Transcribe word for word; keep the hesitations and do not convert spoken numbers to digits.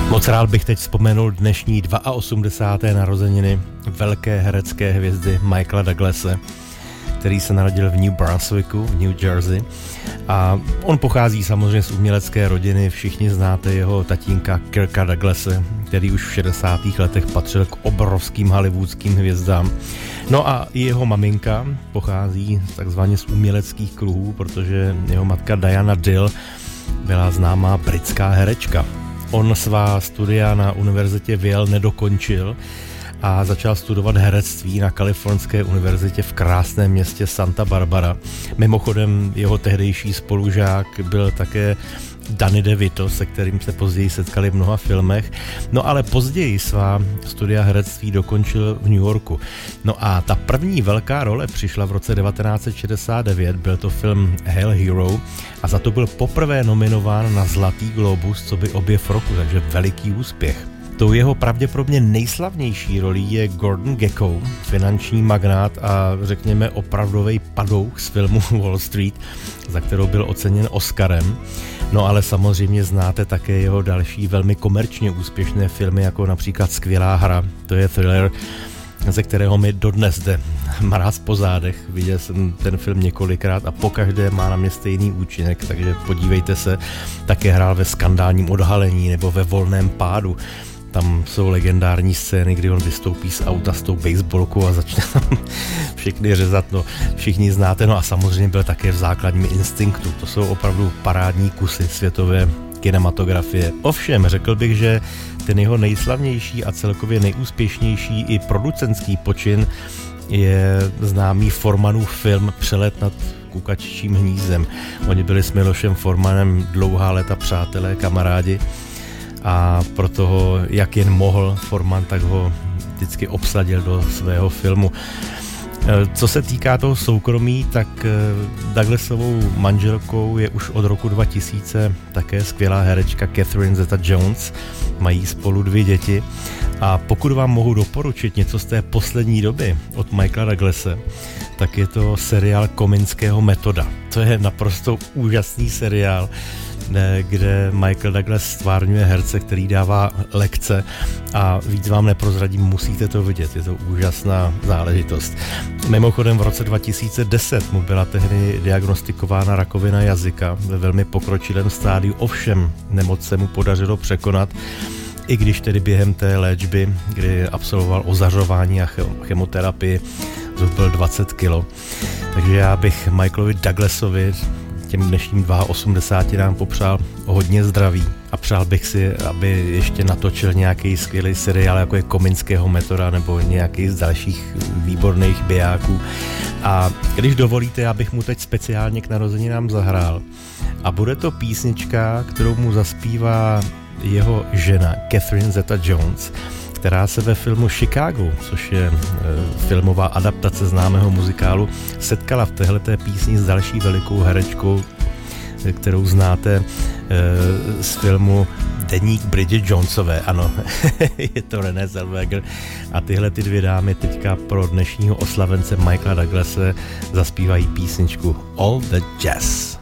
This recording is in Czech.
Moc rád bych teď vzpomenul dnešní osmdesáté druhé narozeniny velké herecké hvězdy Michaela Douglase, který se narodil v New Brunswicku v New Jersey. A on pochází samozřejmě z umělecké rodiny, všichni znáte jeho tatínka Kirka Douglase, který už v šedesátých letech patřil k obrovským hollywoodským hvězdám. No a i jeho maminka pochází takzvaně z uměleckých kruhů, protože jeho matka Diana Dill byla známá britská herečka. On svá studia na univerzitě v Yale nedokončil a začal studovat herectví na Kalifornské univerzitě v krásném městě Santa Barbara. Mimochodem jeho tehdejší spolužák byl také Danny DeVito, se kterým se později setkali v mnoha filmech. No ale později svá studia herectví dokončil v New Yorku. No a ta první velká role přišla v roce devatenáct set šedesát devět, byl to film Hail Hero a za to byl poprvé nominován na Zlatý globus, co by objev roku, takže veliký úspěch. Tou jeho pravděpodobně nejslavnější rolí je Gordon Gekko, finanční magnát a řekněme opravdový padouch z filmu Wall Street, za kterou byl oceněn Oscarem. No ale samozřejmě znáte také jeho další velmi komerčně úspěšné filmy, jako například Skvělá hra, to je thriller, ze kterého mi dodnes jde mráz po zádech. Viděl jsem ten film několikrát a pokaždé má na mě stejný účinek, takže podívejte se. Také hrál ve Skandálním odhalení nebo ve Volném pádu. Tam jsou legendární scény, kdy on vystoupí z auta s tou baseballkou a začne tam všechny řezat, no všichni znáte, no a samozřejmě byl také v Základním instinktu. To jsou opravdu parádní kusy světové kinematografie. Ovšem, řekl bych, že ten jeho nejslavnější a celkově nejúspěšnější i producentský počin je známý Formanův film Přelet nad kukaččím hnízdem. Oni byli s Milošem Formanem dlouhá léta přátelé, kamarádi, a pro toho, jak jen mohl Forman, tak ho vždycky obsadil do svého filmu. Co se týká toho soukromí, tak Douglasovou manželkou je už od roku dva tisíce také skvělá herečka Catherine Zeta-Jones. Mají spolu dvě děti a pokud vám mohu doporučit něco z té poslední doby od Michaela Douglase, tak je to seriál Kominského metoda. To je naprosto úžasný seriál, kde Michael Douglas stvárňuje herce, který dává lekce a víc vám neprozradím, musíte to vidět, je to úžasná záležitost. Mimochodem v roce dva tisíce deset mu byla tehdy diagnostikována rakovina jazyka ve velmi pokročilém stádiu, ovšem nemoc se mu podařilo překonat, i když tedy během té léčby, kdy absolvoval ozařování a chemoterapii, zhubil dvacet kilo. Takže já bych Michaelovi Douglasovi, těm dnešním osmdesáti nám popřál hodně zdraví a přál bych si, aby ještě natočil nějaký skvělý seriál, jako je Kominského metoda nebo nějaký z dalších výborných bijáků. A když dovolíte, já bych mu teď speciálně k narozeninám zahrál. A bude to písnička, kterou mu zaspívá jeho žena Catherine Zeta-Jones, která se ve filmu Chicago, což je e, filmová adaptace známého muzikálu, setkala v téhleté písni s další velikou herečkou, kterou znáte e, z filmu Deník Bridget Jonesové. Ano, je to Renée Zellweger a tyhle ty dvě dámy teďka pro dnešního oslavence Michaela Douglase zaspívají písničku All the Jazz.